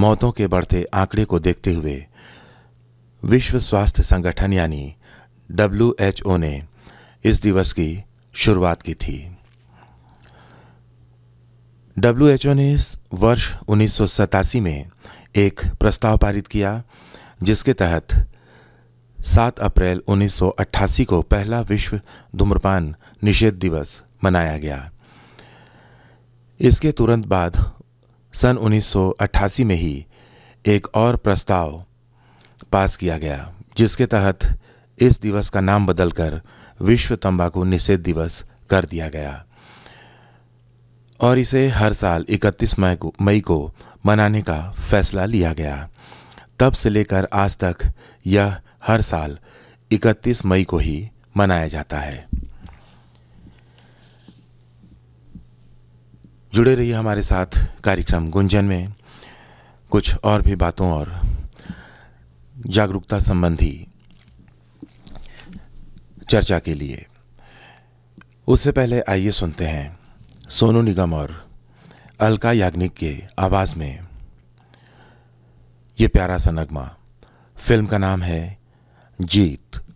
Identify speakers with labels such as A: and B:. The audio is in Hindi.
A: मौतों के बढ़ते आंकड़े को देखते हुए विश्व स्वास्थ्य संगठन यानी WHO ने इस दिवस की शुरुआत की थी। WHO ने इस वर्ष 1987 में एक प्रस्ताव पारित किया जिसके तहत 7 अप्रैल 1988 को पहला विश्व धूम्रपान निषेध दिवस मनाया गया। इसके तुरंत बाद सन 1988 में ही एक और प्रस्ताव पास किया गया जिसके तहत इस दिवस का नाम बदलकर विश्व तंबाकू निषेध दिवस कर दिया गया और इसे हर साल 31 मई को मनाने का फैसला लिया गया। तब से लेकर आज तक यह हर साल 31 मई को ही मनाया जाता है। जुड़े रहिए हमारे साथ कार्यक्रम गुंजन में कुछ और भी बातों और जागरूकता संबंधी चर्चा के लिए। उससे पहले आइए सुनते हैं सोनू निगम और अलका याग्निक के आवाज में ये प्यारा सा नगमा। फिल्म का नाम है जीत।